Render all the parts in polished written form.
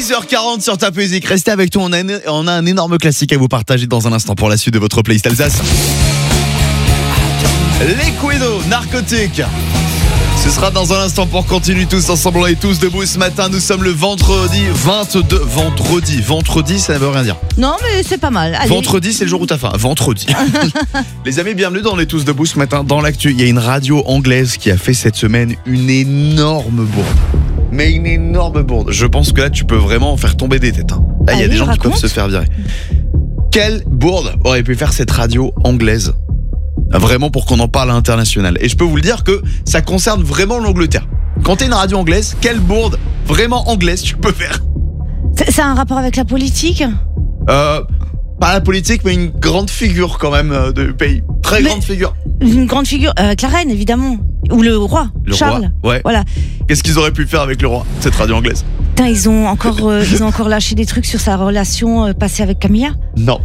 6h40 sur Top Music. Restez avec nous, on a un énorme classique à vous partager dans un instant pour la suite de votre playlist Alsace. Liquido, Narcotique. Ce sera dans un instant pour continuer tous ensemble. On est tous debout ce matin. Nous sommes le vendredi 22. Vendredi, ça ne veut rien dire. Non, mais c'est pas mal. Allez. Vendredi, c'est le jour où t'as faim. Vendredi. Les amis, bienvenue dans On est tous debout ce matin. Dans l'actu, il y a une radio anglaise qui a fait cette semaine une énorme bourde. Mais une énorme bourde. Je pense que là, tu peux vraiment faire tomber des têtes. Là, il y a des gens qui peuvent se faire virer. Quelle bourde aurait pu faire cette radio anglaise ? Vraiment pour qu'on en parle à l'international. Et je peux vous le dire que ça concerne vraiment l'Angleterre. Quand t'es une radio anglaise, quelle bourde vraiment anglaise tu peux faire ? C'est un rapport avec la politique ? Pas la politique, mais une grande figure quand même du pays. Grande figure. Une grande figure, avec la reine évidemment. Ou le roi, Charles. Roi, ouais. Voilà. Qu'est-ce qu'ils auraient pu faire avec le roi, cette radio anglaise ? Putain, ils ont encore lâché des trucs sur sa relation passée avec Camilla ? Non.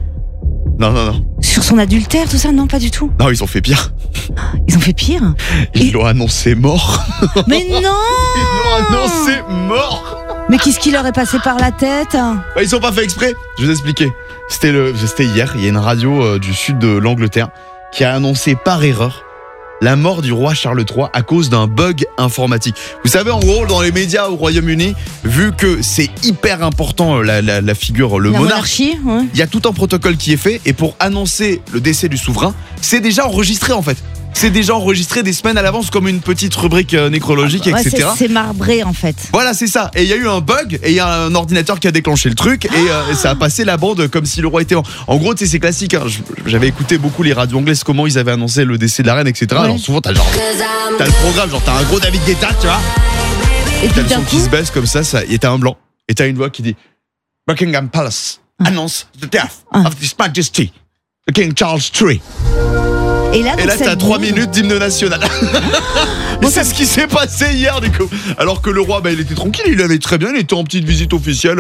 Sur son adultère, tout ça ? Non, pas du tout. Non, ils ont fait pire. Ils ont fait pire ? Ils l'ont annoncé mort. Mais non ! Ils l'ont annoncé mort. Mais qu'est-ce qui leur est passé par la tête ? Bah, ils ont pas fait exprès. Je vais vous expliquer. C'était hier. Il y a une radio du sud de l'Angleterre qui a annoncé par erreur la mort du roi Charles III à cause d'un bug informatique. Vous savez, en gros, dans les médias au Royaume-Uni, vu que c'est hyper important la figure, le monarque, ouais. Il y a tout un protocole qui est fait, et pour annoncer le décès du souverain, c'est déjà enregistré en fait. C'est déjà enregistré des semaines à l'avance comme une petite rubrique nécrologique, etc. C'est marbré en fait. Voilà, c'est ça. Et il y a eu un bug, et il y a un ordinateur qui a déclenché le truc, et ça a passé la bande comme si le roi était en gros, tu sais, c'est classique. Hein. J'avais écouté beaucoup les radios anglaises, comment ils avaient annoncé le décès de la reine, etc. Ouais. Alors souvent, t'as le programme, genre t'as un gros David Guetta, tu vois. Et t'as le son qui se baisse comme ça, et t'as un blanc. Et t'as une voix qui dit Buckingham Palace annonce the death of His Majesty, the King Charles III. Et là t'as 3 minutes d'hymne national. Et c'est ce qui s'est passé hier du coup. Alors que le roi, il était tranquille, il allait très bien, il était en petite visite officielle,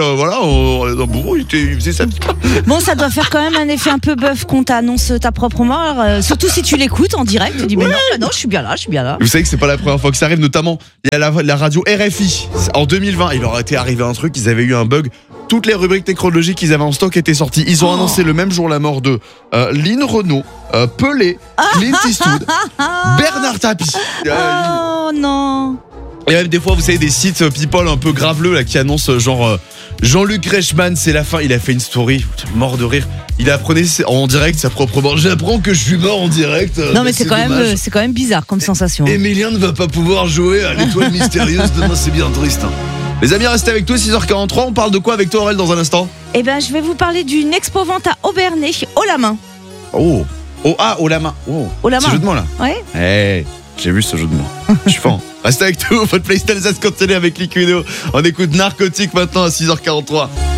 il faisait sa petite. Bon, ça doit faire quand même un effet un peu bœuf qu'on t'annonce ta propre mort, surtout si tu l'écoutes en direct, tu dis mais non, je suis bien là. Vous savez que c'est pas la première fois que ça arrive, notamment il y a la radio RFI en 2020, il leur était arrivé un truc, ils avaient eu un bug. Toutes les rubriques technologiques qu'ils avaient en stock étaient sorties. Ils ont annoncé le même jour la mort de Lynn Renault, Pelé, Clint Eastwood, Bernard Tapie. Oh non. Et même des fois, vous savez, des sites people un peu graveleux là, qui annoncent genre Jean-Luc Reichmann, c'est la fin. Il a fait une story, mort de rire. Il apprenait en direct sa propre mort. J'apprends que je suis mort en direct. Non mais c'est quand même bizarre comme sensation. Emilien ne va pas pouvoir jouer à l'étoile mystérieuse demain, c'est bien triste. Les amis, restez avec toi, 6h43, on parle de quoi avec toi Aurel dans un instant ? Eh ben, je vais vous parler d'une expo-vente à Aubernais, haut la main. Oh, haut la main. Haut la main. Ce jeu de mots là. Ouais. J'ai vu ce jeu de mots. Je suis fan. Restez avec nous, votre playlist Alsace continue avec Liquido. On écoute Narcotique maintenant à 6h43.